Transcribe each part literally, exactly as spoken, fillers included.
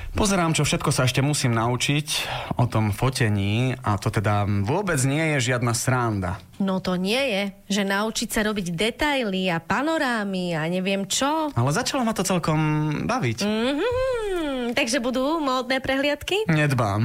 Pozerám, čo všetko sa ešte musím naučiť o tom fotení a to teda vôbec nie je žiadna sranda. No to nie je, že naučiť sa robiť detaily a panorámy a neviem čo. Ale začalo ma to celkom baviť. Mm-hmm, takže budú módne prehliadky? Nedbám.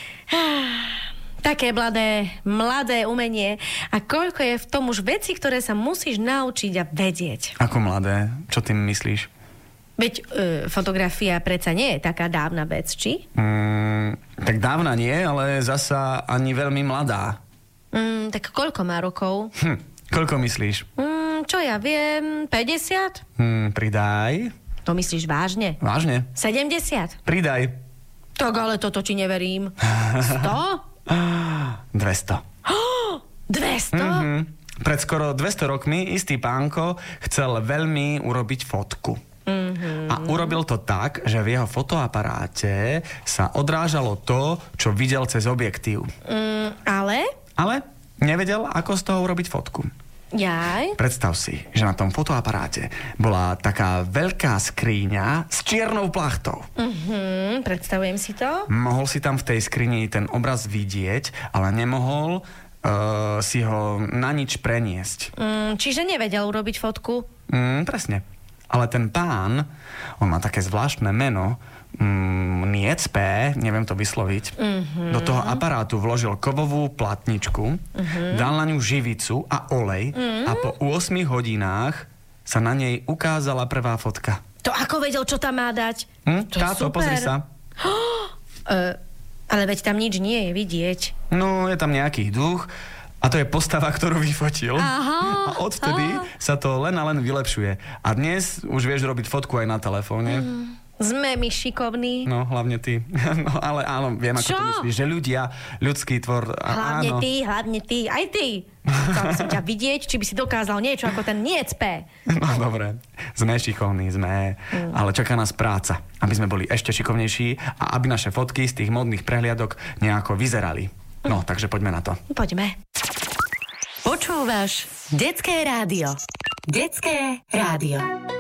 Také mladé, mladé umenie. A koľko je v tom už veci, ktoré sa musíš naučiť a vedieť. Ako mladé? Čo tým myslíš? Veď e, fotografia predsa nie je taká dávna vec, či? Mm, tak dávna nie, ale zasa ani veľmi mladá. Mm, tak koľko má rokov? Hm, koľko myslíš? Mm, čo ja viem, päťdesiat? Hm, pridaj. To myslíš vážne? Vážne. sedemdesiat? Pridaj. Tak ale toto ti neverím. sto? dvesto. dvesto? Mm-hmm. Pred skoro dvesto rokmi istý pánko chcel veľmi urobiť fotku. Mm-hmm. A urobil to tak, že v jeho fotoaparáte sa odrážalo to, čo videl cez objektív. Mm, ale? Ale nevedel, ako z toho urobiť fotku. Jaj? Predstav si, že na tom fotoaparáte bola taká veľká skríňa s čiernou plachtou. Mhm, predstavujem si to. Mohol si tam v tej skrini ten obraz vidieť, ale nemohol uh, si ho na nič preniesť. Mm, čiže nevedel urobiť fotku? Mm, presne. Ale ten pán, on má také zvláštne meno, mm, Niecpé, neviem to vysloviť, mm-hmm. do toho aparátu vložil kovovú platničku, mm-hmm. dal na ňu živicu a olej mm-hmm. a po ôsmich hodinách sa na nej ukázala prvá fotka. To ako vedel, čo tam má dať? Hm? To Táto, super. pozri sa. uh, ale veď tam nič nie je vidieť. No, je tam nejaký duch a to je postava, ktorú vyfotil. Aha, a odvtedy aha. sa to len a len vylepšuje. A dnes už vieš robiť fotku aj na telefóne. Mm. Sme my šikovní. No, hlavne ty. No, ale áno, viem, ako Čo? to myslíš, že ľudia, ľudský tvor, Hlavne áno. ty, hlavne ty, aj ty. Chcel som ťa vidieť, či by si dokázal niečo ako ten Niecpé. No, dobre. Sme šikovní, sme. Mm. Ale čaká nás práca, aby sme boli ešte šikovnejší a aby naše fotky z tých modných prehliadok nejako vyzerali. No, takže poďme na to. Poďme. Počúvaš Detské rádio. Detské rádio.